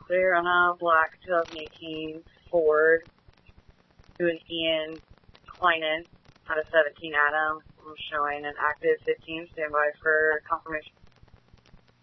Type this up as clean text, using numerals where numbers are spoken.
Clear on a black 2018 Ford to an Ian Kleinen out of 17 Adam. I'm showing an active 15. Stand by for confirmation.